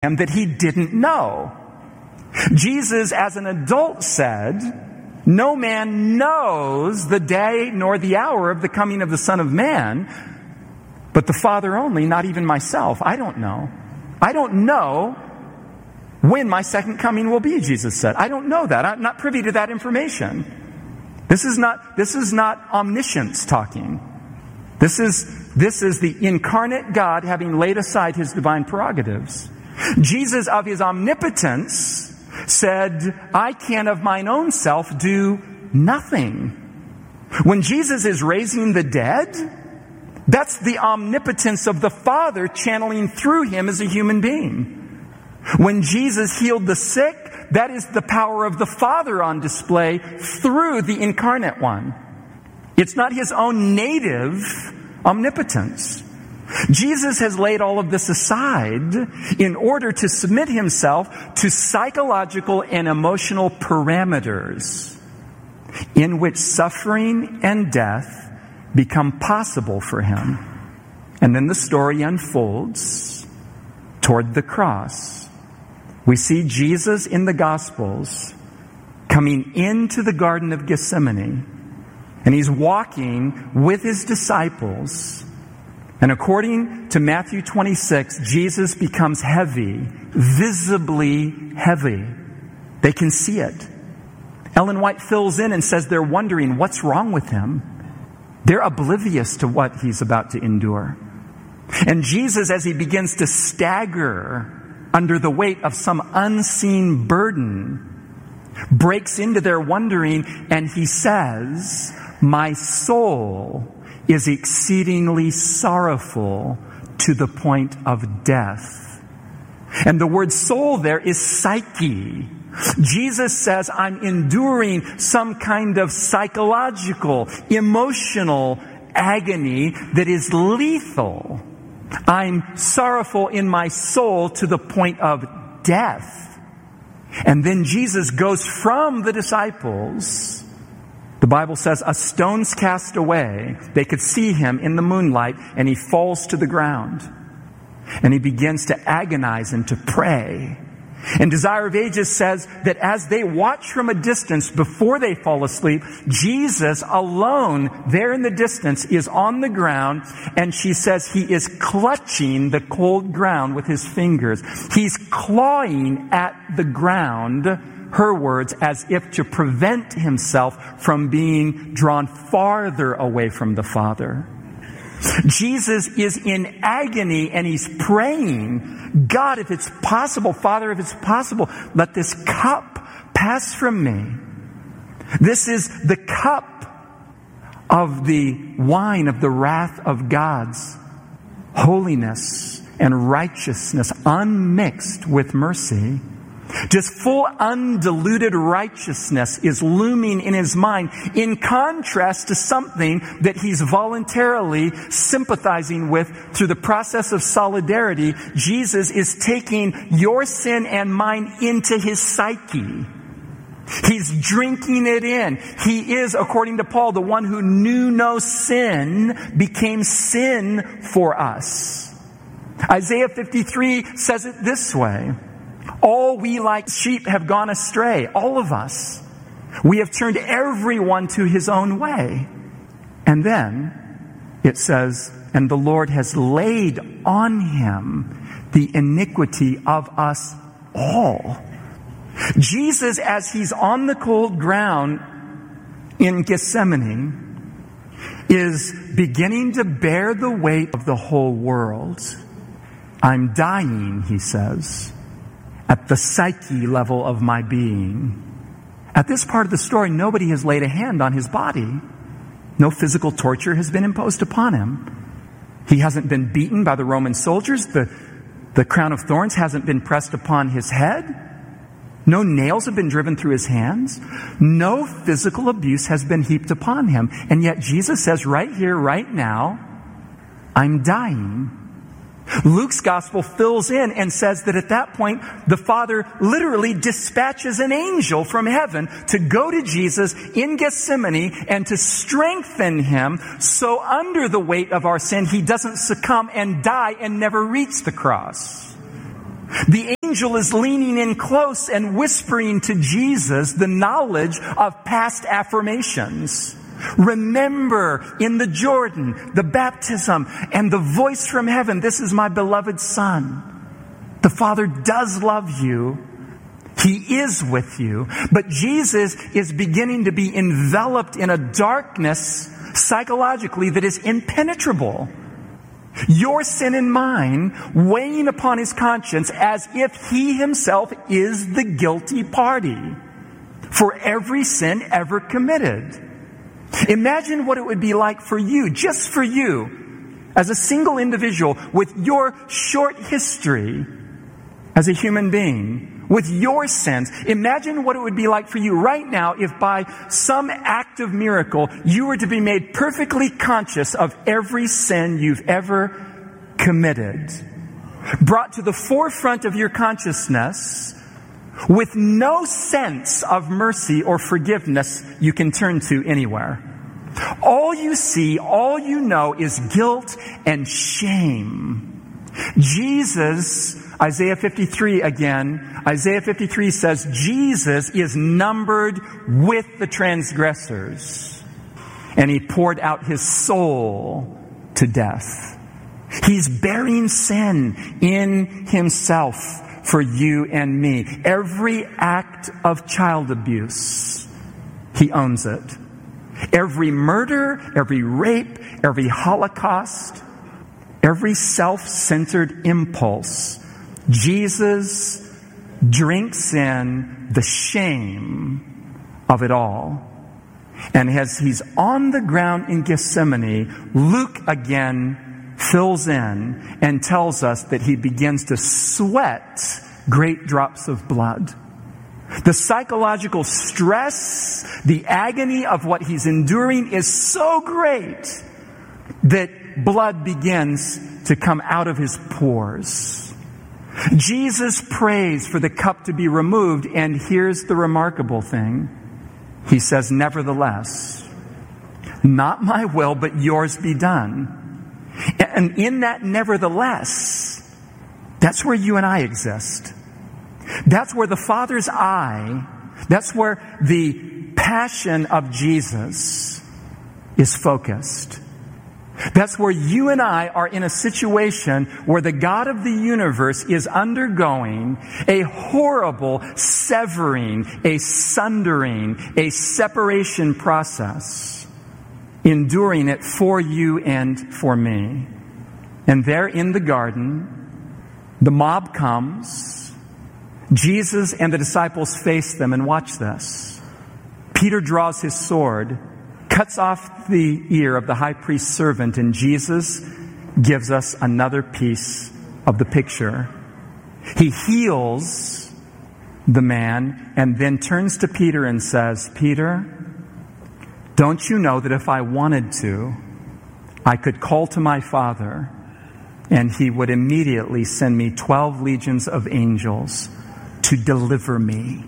that he didn't know. Jesus, as an adult, said, "No man knows the day nor the hour of the coming of the Son of Man, but the Father only, not even myself." I don't know. I don't know when my second coming will be, Jesus said. I don't know that. I'm not privy to that information. This is not omniscience talking. This is the incarnate God having laid aside his divine prerogatives. Jesus, of his omnipotence, said, "I can of mine own self do nothing." When Jesus is raising the dead, that's the omnipotence of the Father channeling through him as a human being. When Jesus healed the sick, that is the power of the Father on display through the incarnate one. It's not his own native omnipotence. Jesus has laid all of this aside in order to submit himself to psychological and emotional parameters in which suffering and death become possible for him. And then the story unfolds toward the cross. We see Jesus in the Gospels coming into the Garden of Gethsemane, and he's walking with his disciples. And according to Matthew 26, Jesus becomes heavy, visibly heavy. They can see it. Ellen White fills in and says they're wondering what's wrong with him. They're oblivious to what he's about to endure. And Jesus, as he begins to stagger under the weight of some unseen burden, breaks into their wondering, and he says, "My soul is exceedingly sorrowful to the point of death." And the word soul there is psyche. Jesus says, I'm enduring some kind of psychological, emotional agony that is lethal. I'm sorrowful in my soul to the point of death. And then Jesus goes from the disciples. The Bible says a stone's cast away. They could see him in the moonlight, and he falls to the ground. And he begins to agonize and to pray. And Desire of Ages says that as they watch from a distance before they fall asleep, Jesus alone there in the distance is on the ground, and she says he is clutching the cold ground with his fingers. He's clawing at the ground, her words, as if to prevent himself from being drawn farther away from the Father. Jesus is in agony, and he's praying, "God, if it's possible, Father, if it's possible, let this cup pass from me." This is the cup of the wine of the wrath of God's holiness and righteousness unmixed with mercy. Just full undiluted righteousness is looming in his mind in contrast to something that he's voluntarily sympathizing with through the process of solidarity. Jesus is taking your sin and mine into his psyche. He's drinking it in. He is, according to Paul, the one who knew no sin became sin for us. Isaiah 53 says it this way: "All we like sheep have gone astray," all of us. "We have turned everyone to his own way." And then it says, "And the Lord has laid on him the iniquity of us all." Jesus, as he's on the cold ground in Gethsemane, is beginning to bear the weight of the whole world. "I'm dying," he says, "at the psyche level of my being." At this part of the story, nobody has laid a hand on his body. No physical torture has been imposed upon him. He hasn't been beaten by the Roman soldiers. The crown of thorns hasn't been pressed upon his head. No nails have been driven through his hands. No physical abuse has been heaped upon him. And yet Jesus says right here, right now, "I'm dying." Luke's gospel fills in and says that at that point, the Father literally dispatches an angel from heaven to go to Jesus in Gethsemane and to strengthen him so under the weight of our sin, he doesn't succumb and die and never reach the cross. The angel is leaning in close and whispering to Jesus the knowledge of past affirmations. Remember in the Jordan, the baptism, and the voice from heaven, this is my beloved Son. The Father does love you. He is with you. But Jesus is beginning to be enveloped in a darkness psychologically that is impenetrable. Your sin and mine weighing upon his conscience as if he himself is the guilty party for every sin ever committed. Imagine what it would be like for you, just for you, as a single individual with your short history as a human being, with your sins. Imagine what it would be like for you right now if by some act of miracle you were to be made perfectly conscious of every sin you've ever committed, brought to the forefront of your consciousness with no sense of mercy or forgiveness you can turn to anywhere. All you see, all you know is guilt and shame. Jesus, Isaiah 53 again, Isaiah 53 says Jesus is numbered with the transgressors, and he poured out his soul to death. He's bearing sin in himself for you and me. Every act of child abuse, he owns it. Every murder, every rape, every Holocaust, every self-centered impulse, Jesus drinks in the shame of it all. And as he's on the ground in Gethsemane, Luke again fills in and tells us that he begins to sweat great drops of blood. The psychological stress, the agony of what he's enduring is so great that blood begins to come out of his pores. Jesus prays for the cup to be removed, and here's the remarkable thing. He says, nevertheless, not my will, but yours be done. And in that nevertheless, that's where you and I exist. That's where the Father's eye, that's where the passion of Jesus is focused. That's where you and I are in a situation where the God of the universe is undergoing a horrible severing, a sundering, a separation process, enduring it for you and for me. And there in the garden, the mob comes. Jesus and the disciples face them, and watch this. Peter draws his sword, cuts off the ear of the high priest's servant, and Jesus gives us another piece of the picture. He heals the man and then turns to Peter and says, Peter, don't you know that if I wanted to, I could call to my Father and he would immediately send me 12 legions of angels to deliver me?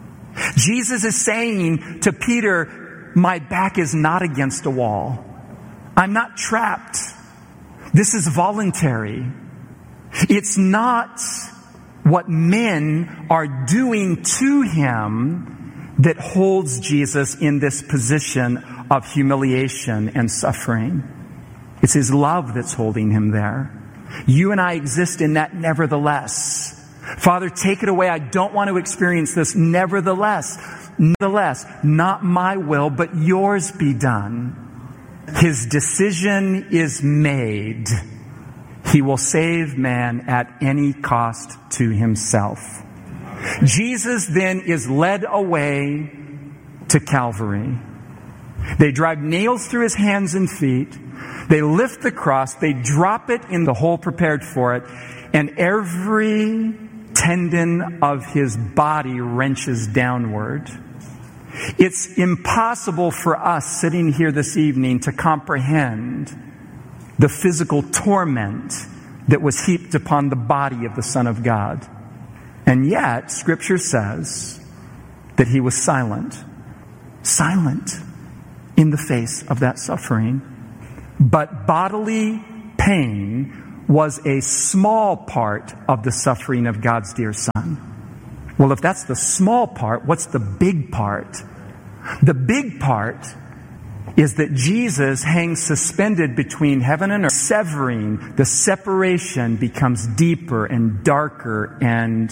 Jesus is saying to Peter, my back is not against a wall. I'm not trapped. This is voluntary. It's not what men are doing to him that holds Jesus in this position of humiliation and suffering. It's his love that's holding him there. You and I exist in that nevertheless. Father, take it away. I don't want to experience this. Nevertheless, not my will, but yours be done. His decision is made. He will save man at any cost to himself. Jesus then is led away to Calvary. They drive nails through his hands and feet. They lift the cross. They drop it in the hole prepared for it. And every tendon of his body wrenches downward. It's impossible for us sitting here this evening to comprehend the physical torment that was heaped upon the body of the Son of God. And yet, Scripture says that he was silent in the face of that suffering. But bodily pain was a small part of the suffering of God's dear Son. Well, if that's the small part, what's the big part? The big part is that Jesus hangs suspended between heaven and earth. The separation becomes deeper and darker and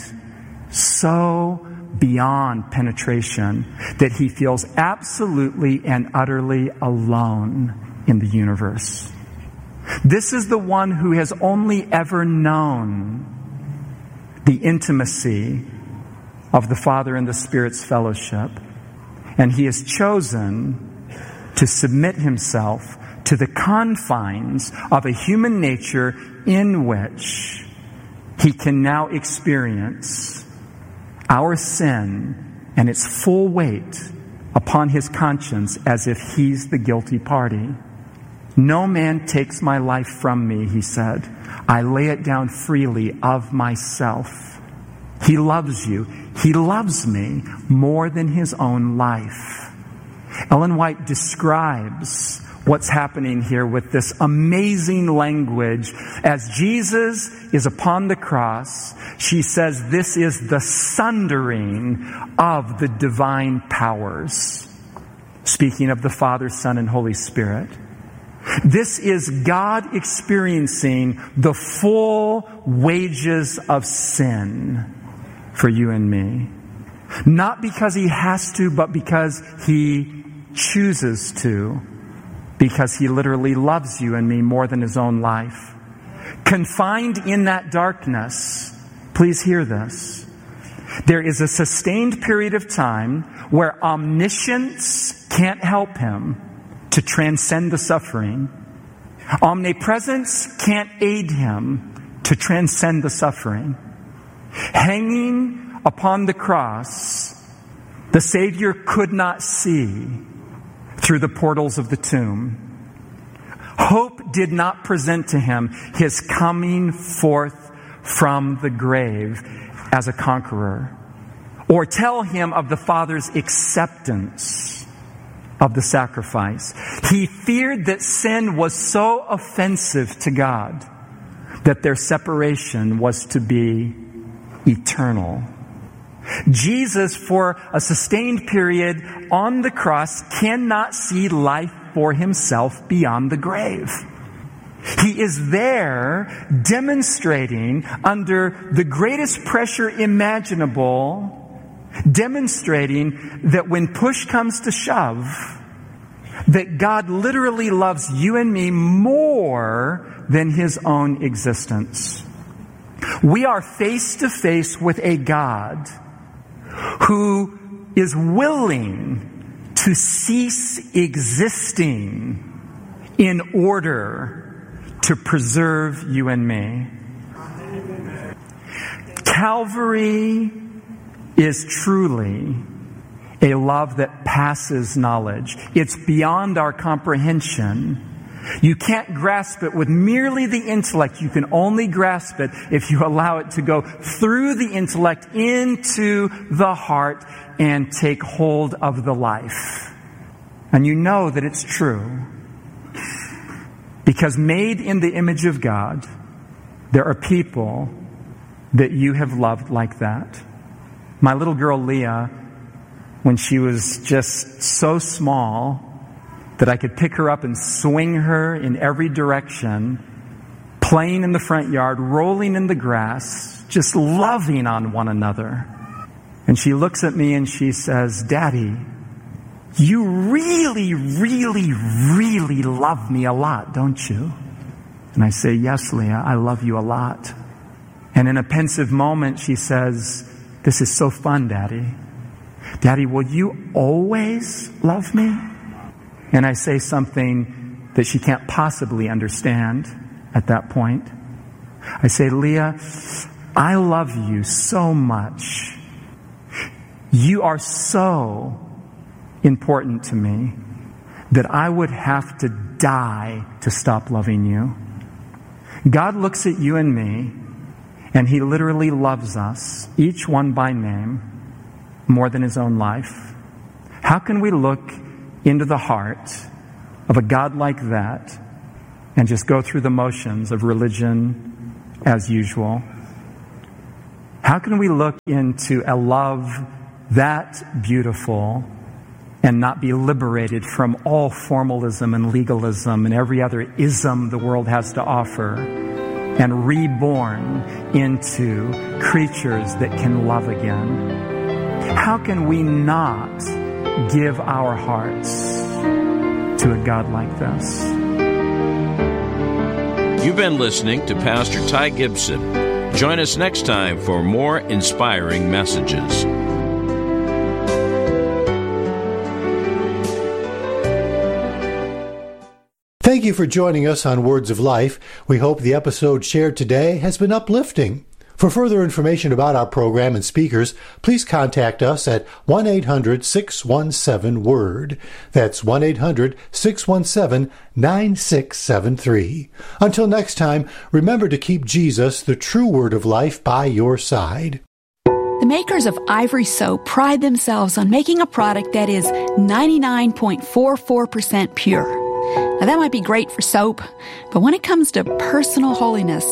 so beyond penetration that he feels absolutely and utterly alone in the universe. This is the one who has only ever known the intimacy of the Father and the Spirit's fellowship. And he has chosen to submit himself to the confines of a human nature in which he can now experience our sin and its full weight upon his conscience as if he's the guilty party. No man takes my life from me, he said. I lay it down freely of myself. He loves you. He loves me more than his own life. Ellen White describes what's happening here with this amazing language. As Jesus is upon the cross, she says this is the sundering of the divine powers. Speaking of the Father, Son, and Holy Spirit. This is God experiencing the full wages of sin for you and me. Not because he has to, but because he chooses to. Because he literally loves you and me more than his own life. Confined in that darkness, please hear this. There is a sustained period of time where omniscience can't help him to transcend the suffering. Omnipresence can't aid him to transcend the suffering. Hanging upon the cross, the Savior could not see through the portals of the tomb. Hope did not present to him his coming forth from the grave as a conqueror, or tell him of the Father's acceptance of the sacrifice. He feared that sin was so offensive to God that their separation was to be eternal. Jesus, for a sustained period on the cross, cannot see life for himself beyond the grave. He is there demonstrating under the greatest pressure imaginable, demonstrating that when push comes to shove, that God literally loves you and me more than his own existence. We are face to face with a God who is willing to cease existing in order to preserve you and me. Calvary is truly a love that passes knowledge. It's beyond our comprehension. You can't grasp it with merely the intellect. You can only grasp it if you allow it to go through the intellect into the heart and take hold of the life. And you know that it's true. Because made in the image of God, there are people that you have loved like that. My little girl Leah, when she was just so small that I could pick her up and swing her in every direction, playing in the front yard, rolling in the grass, just loving on one another. And she looks at me and she says, "Daddy, you really, really, really love me a lot, don't you?" And I say, "Yes, Leah, I love you a lot." And in a pensive moment, she says, "This is so fun, Daddy. Daddy, will you always love me?" And I say something that she can't possibly understand at that point. I say, "Leah, I love you so much. You are so important to me that I would have to die to stop loving you." God looks at you and me, and he literally loves us, each one by name, more than his own life. How can we look into the heart of a God like that and just go through the motions of religion as usual? How can we look into a love that beautiful and not be liberated from all formalism and legalism and every other ism the world has to offer, and reborn into creatures that can love again? How can we not give our hearts to a God like this? You've been listening to Pastor Ty Gibson. Join us next time for more inspiring messages. Thank you for joining us on Words of Life. We hope the episode shared today has been uplifting. For further information about our program and speakers, please contact us at 1-800-617-WORD. That's 1-800-617-9673. Until next time, remember to keep Jesus, the true Word of life, by your side. The makers of Ivory Soap pride themselves on making a product that is 99.44% pure. Now that might be great for soap, but when it comes to personal holiness,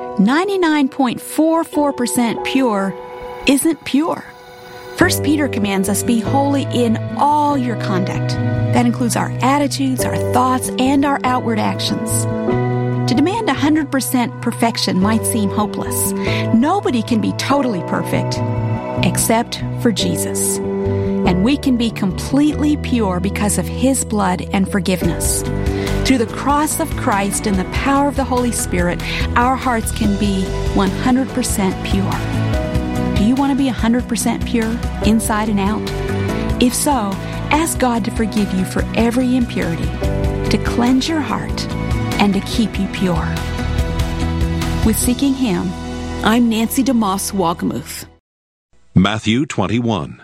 99.44% pure isn't pure. 1 Peter commands us be holy in all your conduct. That includes our attitudes, our thoughts, and our outward actions. To demand 100% perfection might seem hopeless. Nobody can be totally perfect except for Jesus. And we can be completely pure because of His blood and forgiveness. Through the cross of Christ and the power of the Holy Spirit, our hearts can be 100% pure. Do you want to be 100% pure, inside and out? If so, ask God to forgive you for every impurity, to cleanse your heart, and to keep you pure. With Seeking Him, I'm Nancy DeMoss Wolgemuth. Matthew 21.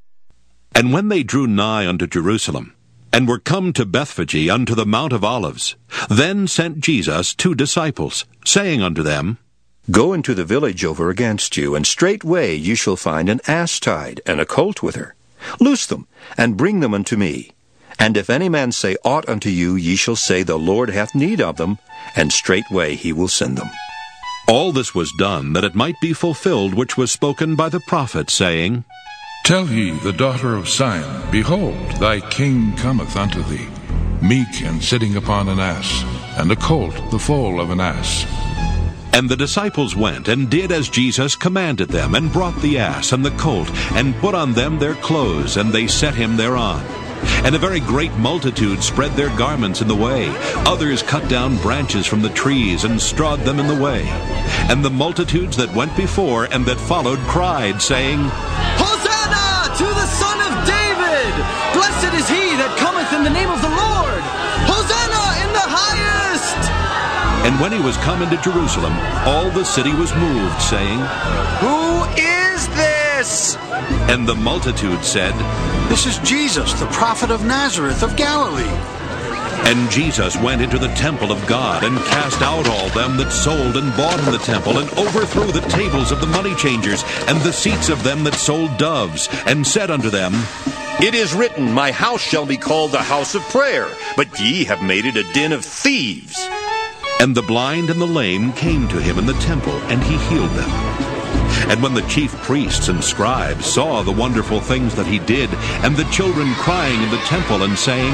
And when they drew nigh unto Jerusalem, and were come to Bethphage unto the Mount of Olives, then sent Jesus 2 disciples, saying unto them, Go into the village over against you, and straightway ye shall find an ass tied, and a colt with her. Loose them, and bring them unto me. And if any man say aught unto you, ye shall say, The Lord hath need of them, and straightway he will send them. All this was done, that it might be fulfilled which was spoken by the prophet, saying, Tell ye the daughter of Sion, Behold, thy king cometh unto thee, meek and sitting upon an ass, and a colt the foal of an ass. And the disciples went, and did as Jesus commanded them, and brought the ass and the colt, and put on them their clothes, and they set him thereon. And a very great multitude spread their garments in the way. Others cut down branches from the trees, and strawed them in the way. And the multitudes that went before and that followed cried, saying, Hosanna to the Son of David! Blessed is he that cometh in the name of the Lord! Hosanna in the highest! And when he was come into Jerusalem, all the city was moved, saying, Who is this? And the multitude said, This is Jesus, the prophet of Nazareth of Galilee. And Jesus went into the temple of God, and cast out all them that sold and bought in the temple, and overthrew the tables of the money changers, and the seats of them that sold doves, and said unto them, It is written, My house shall be called the house of prayer, but ye have made it a den of thieves. And the blind and the lame came to him in the temple, and he healed them. And when the chief priests and scribes saw the wonderful things that he did, and the children crying in the temple and saying,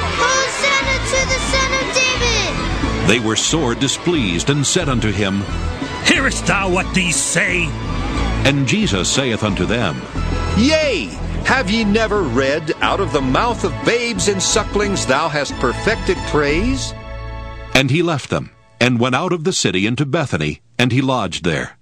Hosanna to the Son of David! They were sore displeased, and said unto him, Hearest thou what these say? And Jesus saith unto them, Yea, have ye never read, Out of the mouth of babes and sucklings thou hast perfected praise? And he left them, and went out of the city into Bethany, and he lodged there.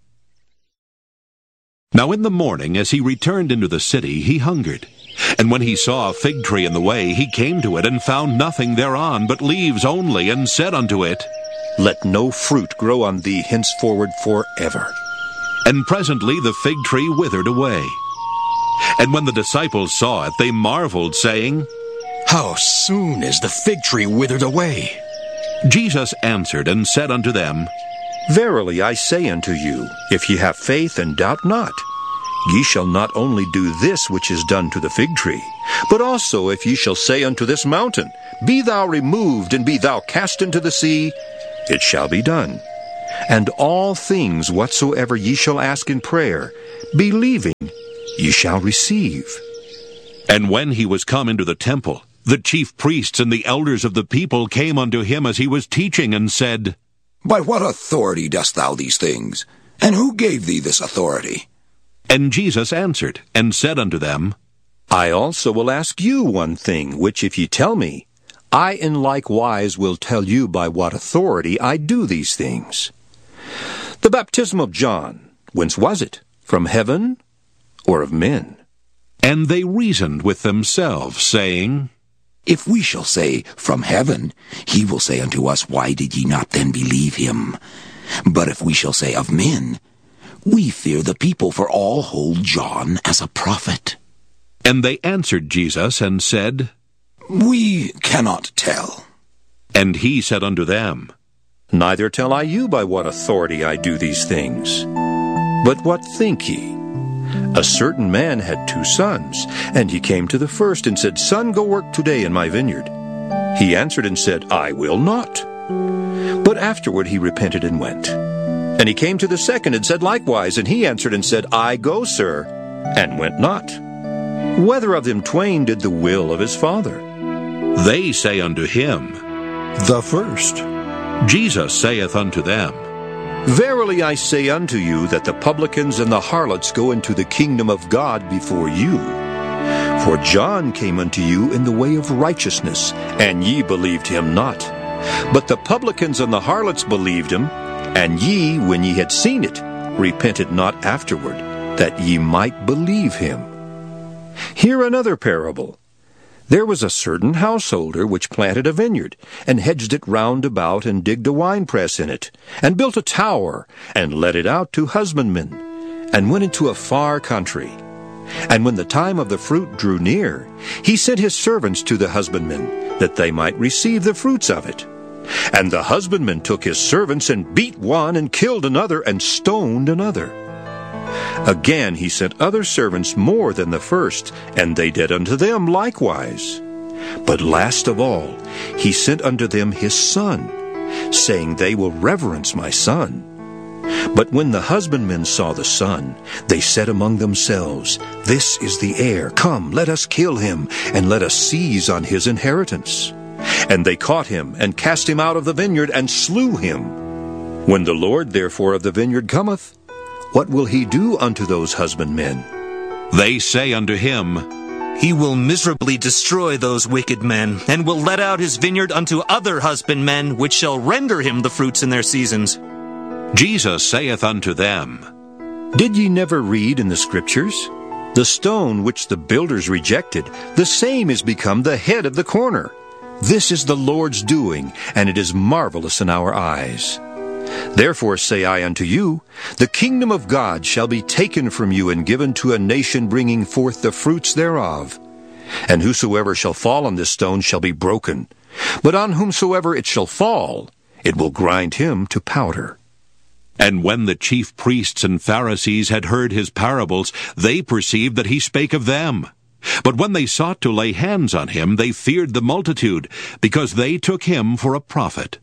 Now in the morning, as he returned into the city, he hungered. And when he saw a fig tree in the way, he came to it, and found nothing thereon, but leaves only, and said unto it, Let no fruit grow on thee henceforward forever. And presently the fig tree withered away. And when the disciples saw it, they marveled, saying, How soon is the fig tree withered away? Jesus answered and said unto them, Verily I say unto you, if ye have faith and doubt not, ye shall not only do this which is done to the fig tree, but also if ye shall say unto this mountain, Be thou removed, and be thou cast into the sea, it shall be done. And all things whatsoever ye shall ask in prayer, believing, ye shall receive. And when he was come into the temple, the chief priests and the elders of the people came unto him as he was teaching, and said, By what authority dost thou these things? And who gave thee this authority? And Jesus answered, and said unto them, I also will ask you one thing, which if ye tell me, I in like wise will tell you by what authority I do these things. The baptism of John, whence was it? From heaven or of men? And they reasoned with themselves, saying, If we shall say, From heaven, he will say unto us, Why did ye not then believe him? But if we shall say, Of men, we fear the people, for all hold John as a prophet. And they answered Jesus, and said, We cannot tell. And he said unto them, Neither tell I you by what authority I do these things. But what think ye? A certain man had 2 sons, and he came to the first, and said, Son, go work today in my vineyard. He answered and said, I will not. But afterward he repented and went. And he came to the second, and said likewise, and he answered and said, I go, sir, and went not. Whether of them twain did the will of his father? They say unto him, The first. Jesus saith unto them, Verily I say unto you, that the publicans and the harlots go into the kingdom of God before you. For John came unto you in the way of righteousness, and ye believed him not. But the publicans and the harlots believed him, and ye, when ye had seen it, repented not afterward, that ye might believe him. Hear another parable. There was a certain householder which planted a vineyard, and hedged it round about, and digged a winepress in it, and built a tower, and let it out to husbandmen, and went into a far country. And when the time of the fruit drew near, he sent his servants to the husbandmen, that they might receive the fruits of it. And the husbandman took his servants, and beat one, and killed another, and stoned another. Again he sent other servants more than the first, and they did unto them likewise. But last of all he sent unto them his son, saying, They will reverence my son. But when the husbandmen saw the son, they said among themselves, This is the heir. Come, let us kill him, and let us seize on his inheritance. And they caught him, and cast him out of the vineyard, and slew him. When the Lord therefore of the vineyard cometh, what will he do unto those husbandmen? They say unto him, He will miserably destroy those wicked men, and will let out his vineyard unto other husbandmen, which shall render him the fruits in their seasons. Jesus saith unto them, Did ye never read in the Scriptures? The stone which the builders rejected, the same is become the head of the corner. This is the Lord's doing, and it is marvelous in our eyes. Therefore say I unto you, the kingdom of God shall be taken from you, and given to a nation bringing forth the fruits thereof. And whosoever shall fall on this stone shall be broken, but on whomsoever it shall fall, it will grind him to powder. And when the chief priests and Pharisees had heard his parables, they perceived that he spake of them. But when they sought to lay hands on him, they feared the multitude, because they took him for a prophet.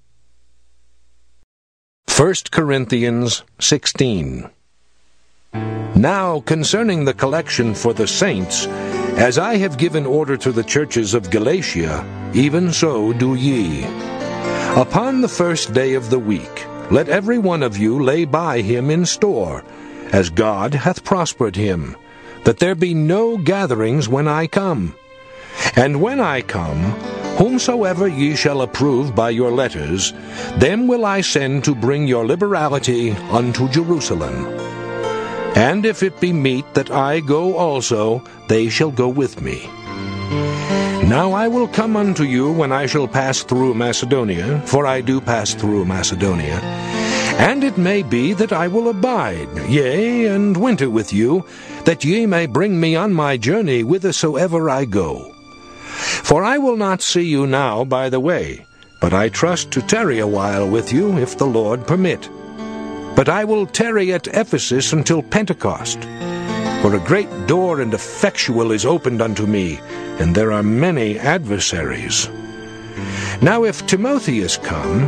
1 Corinthians 16. Now concerning the collection for the saints, as I have given order to the churches of Galatia, even so do ye. Upon the first day of the week, let every one of you lay by him in store, as God hath prospered him, that there be no gatherings when I come. And when I come, whomsoever ye shall approve by your letters, them will I send to bring your liberality unto Jerusalem. And if it be meet that I go also, they shall go with me. Now I will come unto you when I shall pass through Macedonia, for I do pass through Macedonia. And it may be that I will abide, yea, and winter with you, that ye may bring me on my journey whithersoever I go. For I will not see you now by the way, but I trust to tarry a while with you, if the Lord permit. But I will tarry at Ephesus until Pentecost. For a great door and effectual is opened unto me, and there are many adversaries. Now if Timotheus come,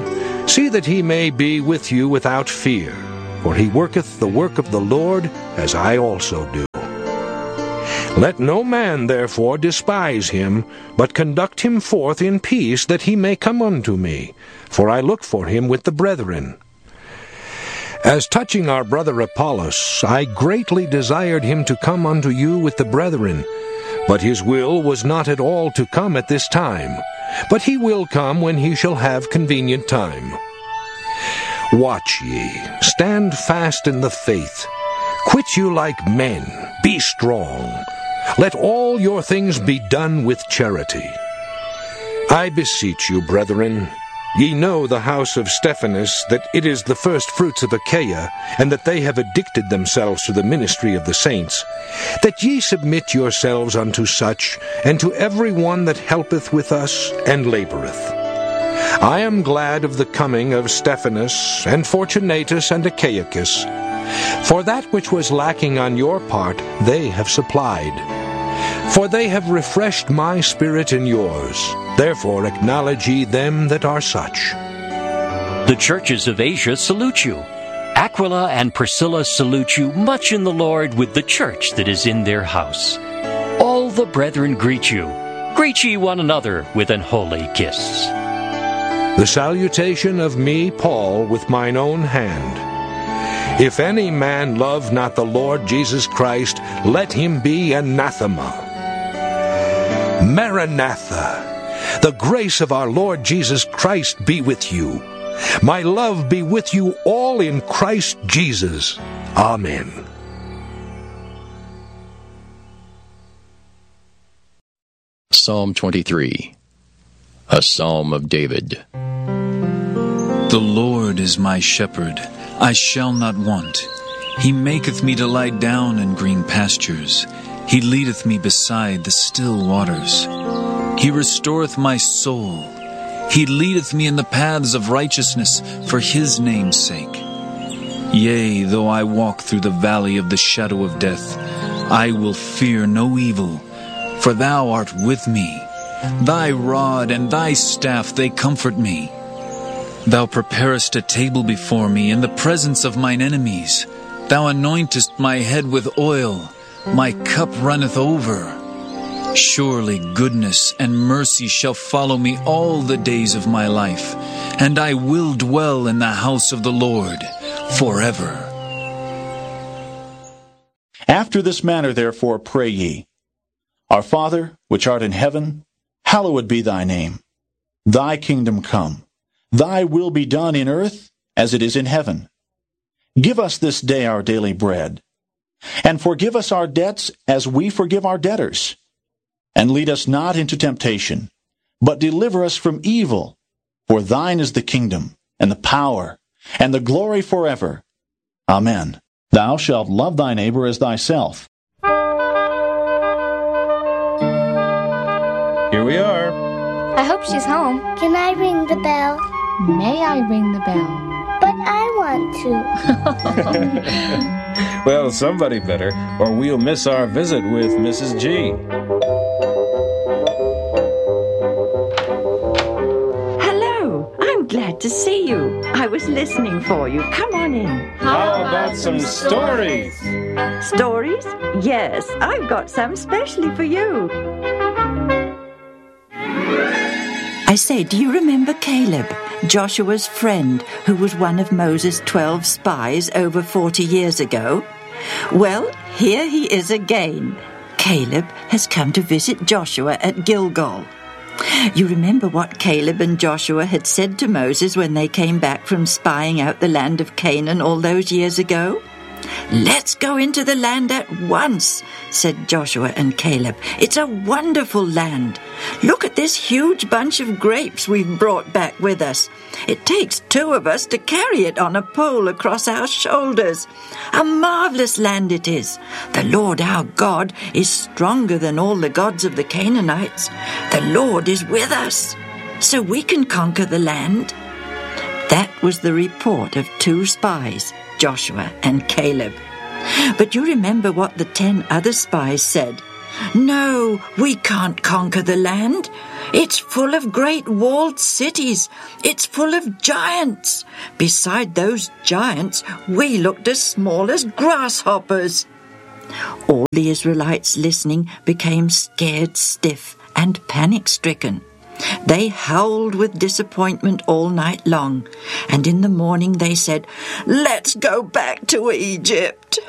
See that he may be with you without fear, for he worketh the work of the Lord, as I also do. Let no man therefore despise him, but conduct him forth in peace, that he may come unto me, for I look for him with the brethren. As touching our brother Apollos, I greatly desired him to come unto you with the brethren, but his will was not at all to come at this time, but he will come when he shall have convenient time. Watch ye, stand fast in the faith, quit you like men, be strong. Let all your things be done with charity. I beseech you, brethren, ye know the house of Stephanas, that it is the first fruits of Achaia, and that they have addicted themselves to the ministry of the saints, that ye submit yourselves unto such, and to every one that helpeth with us and laboureth. I am glad of the coming of Stephanas, and Fortunatus, and Achaicus, for that which was lacking on your part they have supplied. For they have refreshed my spirit in yours. Therefore acknowledge ye them that are such. The churches of Asia salute you. Aquila and Priscilla salute you much in the Lord with the church that is in their house. All the brethren greet you. Greet ye one another with an holy kiss. The salutation of me, Paul, with mine own hand. If any man love not the Lord Jesus Christ, let him be anathema. Maranatha, the grace of our Lord Jesus Christ be with you. My love be with you all in Christ Jesus. Amen. Psalm 23, a psalm of David. The Lord is my shepherd, I shall not want. He maketh me to lie down in green pastures. He leadeth me beside the still waters. He restoreth my soul. He leadeth me in the paths of righteousness for his name's sake. Yea, though I walk through the valley of the shadow of death, I will fear no evil, for thou art with me. Thy rod and thy staff, they comfort me. Thou preparest a table before me in the presence of mine enemies. Thou anointest my head with oil. My cup runneth over. Surely goodness and mercy shall follow me all the days of my life, and I will dwell in the house of the Lord forever. After this manner therefore pray ye, Our Father, which art in heaven, hallowed be thy name. Thy kingdom come. Thy will be done in earth as it is in heaven. Give us this day our daily bread, and forgive us our debts as we forgive our debtors. And lead us not into temptation, but deliver us from evil. For thine is the kingdom, and the power, and the glory forever. Amen. Thou shalt love thy neighbor as thyself. Here we are. I hope she's home. Can I ring the bell? May I ring the bell? But I want to. Well, somebody better, or we'll miss our visit with Mrs. G. Hello, I'm glad to see you. I was listening for you. Come on in. How about some stories? Stories? Yes, I've got some specially for you. I say, do you remember Caleb, Joshua's friend, who was one of Moses' 12 spies over 40 years ago? Well, here he is again. Caleb has come to visit Joshua at Gilgal. You remember what Caleb and Joshua had said to Moses when they came back from spying out the land of Canaan all those years ago? Let's go into the land at once, said Joshua and Caleb. It's a wonderful land. Look at this huge bunch of grapes we've brought back with us. It takes 2 of us to carry it on a pole across our shoulders. A marvelous land it is. The Lord our God is stronger than all the gods of the Canaanites. The Lord is with us, so we can conquer the land. That was the report of 2 spies, Joshua and Caleb. But you remember what the 10 other spies said? No, we can't conquer the land. It's full of great walled cities. It's full of giants. Beside those giants, we looked as small as grasshoppers." All the Israelites listening became scared stiff and panic-stricken. They howled with disappointment all night long, and in the morning they said, "Let's go back to Egypt."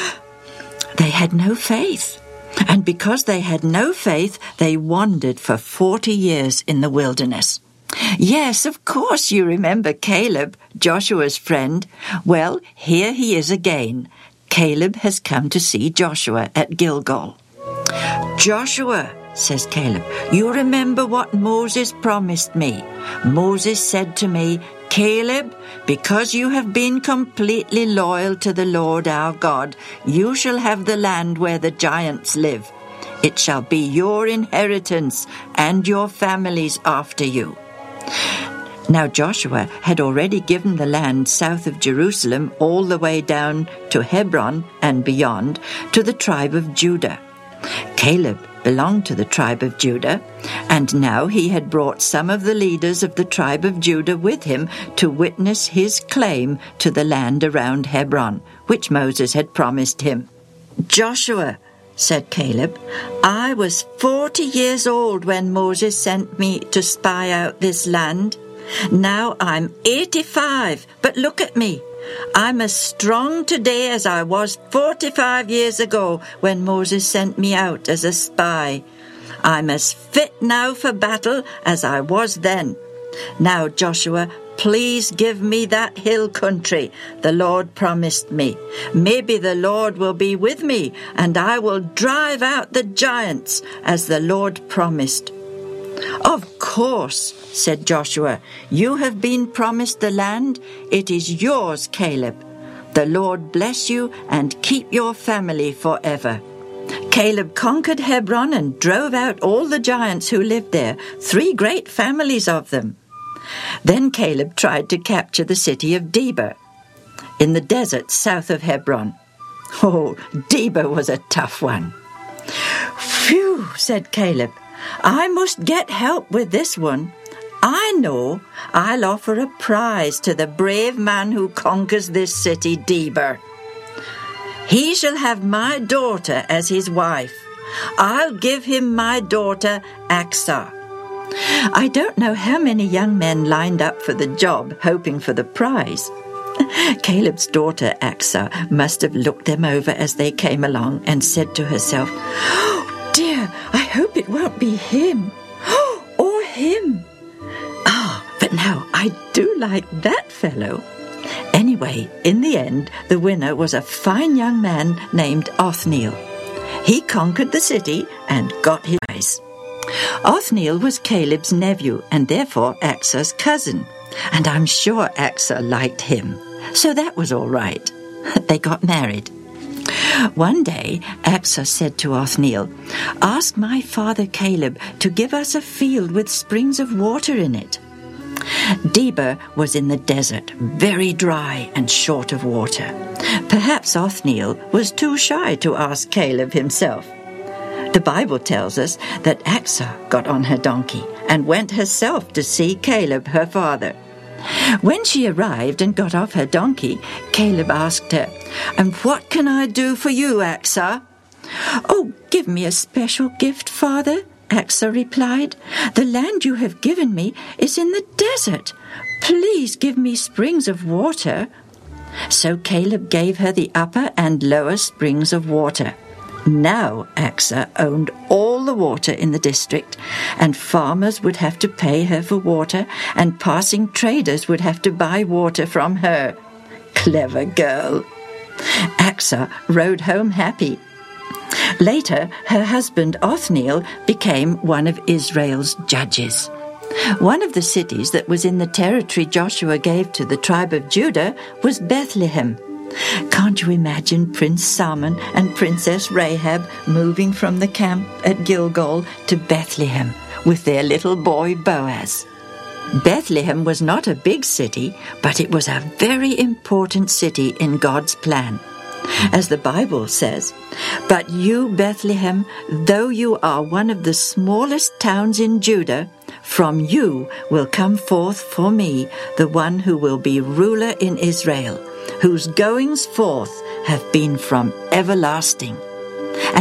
They had no faith, and because they had no faith, they wandered for 40 years in the wilderness. Yes, of course you remember Caleb, Joshua's friend. Well, here he is again. Caleb has come to see Joshua at Gilgal. "Joshua," says Caleb, "you remember what Moses promised me. Moses said to me, 'Caleb, because you have been completely loyal to the Lord our God, you shall have the land where the giants live. It shall be your inheritance and your families after you.'" Now Joshua had already given the land south of Jerusalem all the way down to Hebron and beyond to the tribe of Judah. Caleb belonged to the tribe of Judah, and now he had brought some of the leaders of the tribe of Judah with him to witness his claim to the land around Hebron, which Moses had promised him. "Joshua," said Caleb, "I was 40 years old when Moses sent me to spy out this land. Now I'm 85, but look at me. I'm as strong today as I was 45 years ago when Moses sent me out as a spy. I'm as fit now for battle as I was then. Now, Joshua, please give me that hill country the Lord promised me. Maybe the Lord will be with me, and I will drive out the giants as the Lord promised." "Of course," said Joshua, "you have been promised the land. It is yours, Caleb. The Lord bless you and keep your family forever." Caleb conquered Hebron and drove out all the giants who lived there, 3 great families of them. Then Caleb tried to capture the city of Debir in the desert south of Hebron. Oh, Debir was a tough one. "Phew," said Caleb, "I must get help with this one. I know I'll offer a prize to the brave man who conquers this city, Debir. He shall have my daughter as his wife. I'll give him my daughter, Aksah." I don't know how many young men lined up for the job, hoping for the prize. Caleb's daughter, Aksah, must have looked them over as they came along and said to herself, "Oh, dear, I hope it won't be him. Or him. But now I do like that fellow." Anyway, in the end, the winner was a fine young man named Othniel. He conquered the city and got his prize. Othniel was Caleb's nephew and therefore Aksah's cousin, and I'm sure Aksah liked him. So that was all right. They got married. One day, Aksah said to Othniel, "Ask my father Caleb to give us a field with springs of water in it." Debir was in the desert, very dry and short of water. Perhaps Othniel was too shy to ask Caleb himself. The Bible tells us that Aksah got on her donkey and went herself to see Caleb, her father. When she arrived and got off her donkey, Caleb asked her, "And what can I do for you, Aksah?" "Oh, give me a special gift, father," Aksah replied. "The land you have given me is in the desert. Please give me springs of water." So Caleb gave her the upper and lower springs of water. Now Aksah owned all the water in the district, and farmers would have to pay her for water, and passing traders would have to buy water from her. Clever girl. Aksah rode home happy. Later, her husband Othniel became one of Israel's judges. One of the cities that was in the territory Joshua gave to the tribe of Judah was Bethlehem. Can't you imagine Prince Salmon and Princess Rahab moving from the camp at Gilgal to Bethlehem with their little boy Boaz? Bethlehem was not a big city, but it was a very important city in God's plan. As the Bible says, "But you, Bethlehem, though you are one of the smallest towns in Judah, from you will come forth for me the one who will be ruler in Israel, whose goings forth have been from everlasting."